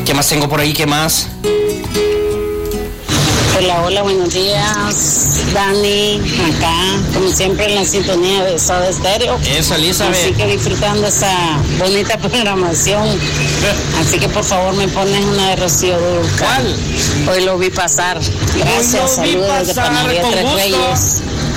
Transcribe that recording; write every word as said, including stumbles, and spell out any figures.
¿Qué más tengo por ahí? ¿Qué más? Hola, hola, buenos días, Dani, acá, como siempre en la sintonía de Soda Stereo. Eso, Elizabeth. Así que disfrutando esa bonita programación. Así que por favor me pones una de Rocío Dúrcal. ¿Cuál? Hoy lo vi pasar. Gracias, Hoy lo vi saludos pasar, desde Panadería con Tres gusto. Reyes.